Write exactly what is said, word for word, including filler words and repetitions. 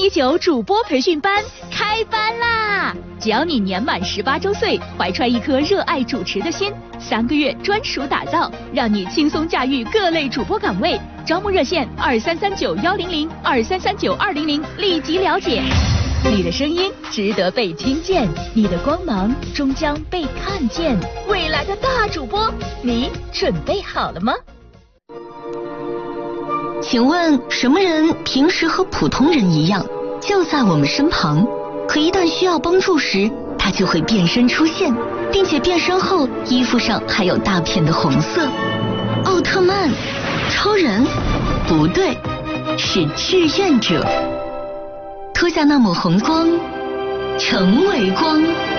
一九主播培训班开班啦！只要你年满十八周岁，怀揣一颗热爱主持的心，三个月专属打造，让你轻松驾驭各类主播岗位。招募热线二三三九幺零零二三三九二零零，立即了解。你的声音值得被听见，你的光芒终将被看见。未来的大主播，你准备好了吗？ 请问什么人平时和普通人一样，就在我们身旁，可一旦需要帮助时，他就会变身出现，并且变身后衣服上还有大片的红色。奥特曼、超人？不对，是志愿者。脱下那抹红光，成为光。